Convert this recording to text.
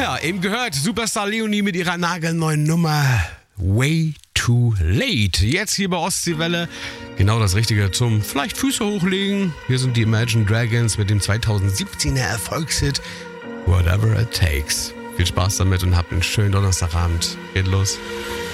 Ja, eben gehört, Superstar Leonie mit ihrer nagelneuen Nummer Way Too Late. Jetzt hier bei Ostseewelle genau das Richtige zum vielleicht Füße hochlegen. Hier sind die Imagine Dragons mit dem 2017er Erfolgshit Whatever It Takes. Viel Spaß damit und habt einen schönen Donnerstagabend. Geht los.